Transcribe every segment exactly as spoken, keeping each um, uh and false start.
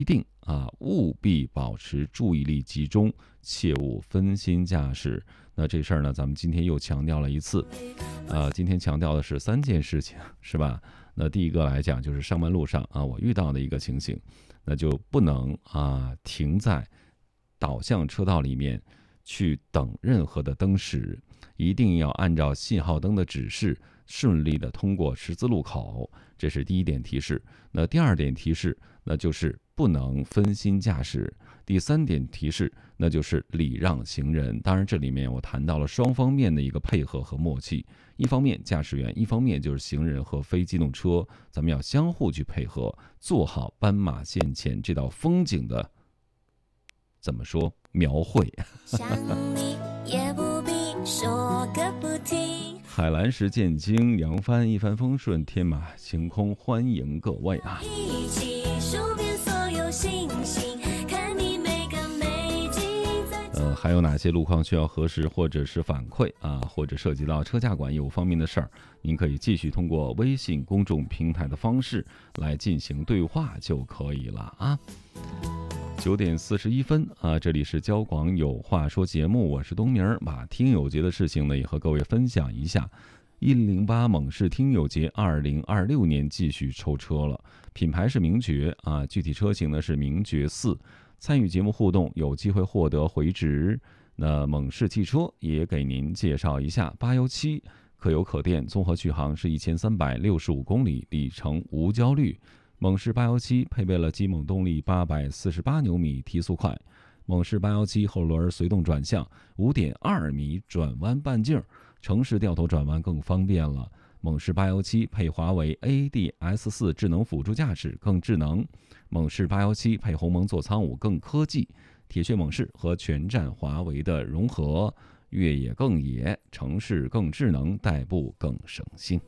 一定啊，务必保持注意力集中，切勿分心驾驶。那这事儿呢，咱们今天又强调了一次。呃，今天强调的是三件事情，是吧？那第一个来讲，就是上班路上啊，我遇到的一个情形，那就不能啊停在导向车道里面去等任何的灯时，一定要按照信号灯的指示，顺利的通过十字路口。这是第一点提示。那第二点提示，那就是不能分心驾驶。第三点提示，那就是礼让行人。当然，这里面我谈到了双方面的一个配合和默契。一方面驾驶员，一方面就是行人和非机动车，咱们要相互去配合，做好斑马线前这道风景的怎么说描绘。 想你也不必说个不停。 海蓝石见鲸，扬帆一帆风顺，天马行空，欢迎各位啊！ 一起数遍所有星星，看你每个美景在。 呃，还有哪些路况需要核实或者是反馈啊，或者涉及到车驾管业务方面的事儿，您可以继续通过微信公众平台的方式来进行对话就可以了啊。九点四十一分啊，这里是交广有话说节目，我是东明儿，把听友节的事情呢也和各位分享一下。一零八猛士听友节二零二六年继续抽车了，品牌是名爵啊，具体车型呢是名爵四。参与节目互动有机会获得回执。那猛士汽车也给您介绍一下八一七，可油可电，综合续航是一千三百六十五公里，里程无焦虑。猛士八一七配备了机猛动力八百四十八牛米，提速快。猛士八一七后轮随动转向 五点二米转弯半径，城市掉头转弯更方便了。猛士八一七配华为 A D S 四 智能辅助驾驶更智能。猛士八一七配鸿蒙座舱五更科技。铁血猛士和全站华为的融合，越野更野，城市更智能，代步更省心。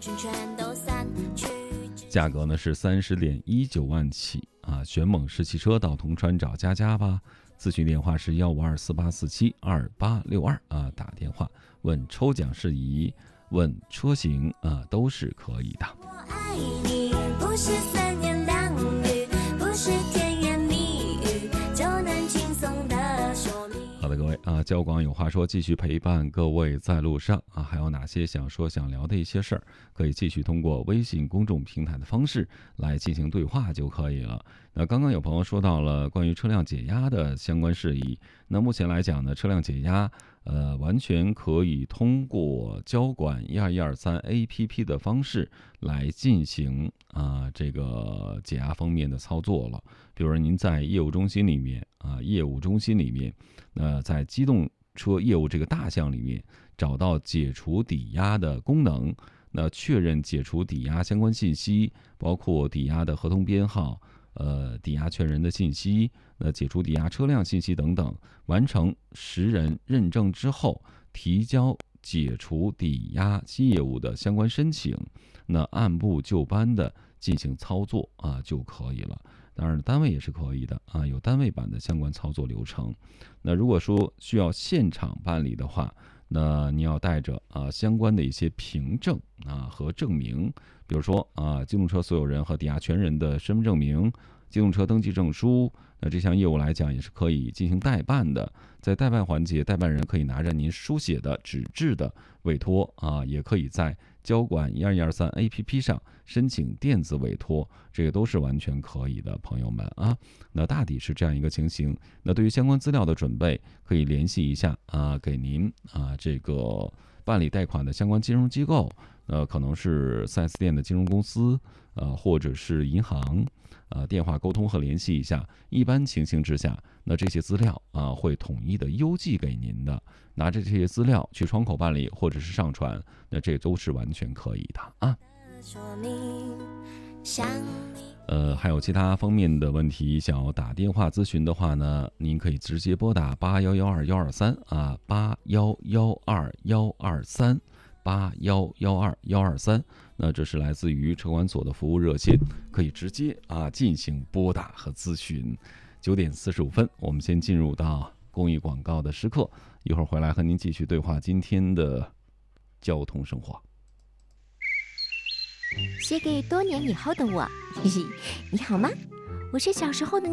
价格呢是三十点一九万起啊！选猛士汽车到铜川找佳佳吧。咨询电话是幺五二四八四七二八六二啊，打电话问抽奖事宜，问车型啊，都是可以的。 我爱你，不是三言两语，不是甜言蜜语，就能轻松的说明。 好的，各位啊，交广有话说，继续陪伴各位在路上啊，还有哪些想说想聊的一些事儿，可以继续通过微信公众平台的方式来进行对话就可以了。那刚刚有朋友说到了关于车辆解压的相关事宜，那目前来讲呢，车辆解压呃，完全可以通过交管一二一二三 A P P 的方式来进行啊这个解压方面的操作了。比如说您在业务中心里面啊，业务中心里面，那在机动车业务这个大项里面找到解除抵押的功能，那确认解除抵押相关信息，包括抵押的合同编号。呃，抵押权人的信息，那解除抵押车辆信息等等，完成十人认证之后，提交解除抵押业务的相关申请，那按部就班的进行操作啊就可以了。当然，单位也是可以的啊，有单位版的相关操作流程。那如果说需要现场办理的话，那你要带着啊相关的一些凭证啊和证明，比如说啊机动车所有人和抵押权人的身份证明、机动车登记证书。那这项业务来讲也是可以进行代办的，在代办环节，代办人可以拿着您书写的纸质的委托啊，也可以在交管一二一二三 A P P 上申请电子委托，这个都是完全可以的，朋友们啊。那大抵是这样一个情形。那对于相关资料的准备，可以联系一下啊，给您啊这个办理贷款的相关金融机构，呃，可能是 四 S 店的金融公司，呃，或者是银行。呃，电话沟通和联系一下，一般情形之下，那这些资料啊会统一的邮寄给您的，拿着这些资料去窗口办理或者是上传，那这都是完全可以的啊。呃，还有其他方面的问题想要打电话咨询的话呢，您可以直接拨打八幺幺二幺二三啊，八幺幺二幺二三。八幺幺二幺二三，那这是来自于车管所的服务热线，可以直接啊进行拨打和咨询。九点四十五分，我们先进入到公益广告的时刻，一会儿回来和您继续对话今天的交通生活。 写给多年以后的我，嘿嘿，你好吗？我是小时候的你。